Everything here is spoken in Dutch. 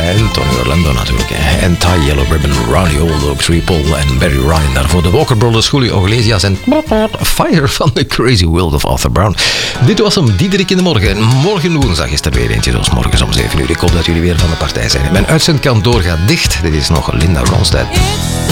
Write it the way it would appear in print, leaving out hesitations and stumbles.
En Tony Orlando natuurlijk. En Tie Yellow Ribbon, Ronnie Old Oak Tree Pole en Barry Ryan. Daarvoor de Walker Brothers, Julio Iglesias en Fire van The Crazy World of Arthur Brown. Dit was hem, Diederik in de morgen. Morgen woensdag is er weer eentje, zoals morgens om 7 uur. Ik hoop dat jullie weer van de partij zijn. Mijn uitzendkant doorgaat dicht. Dit is nog Linda Ronstadt.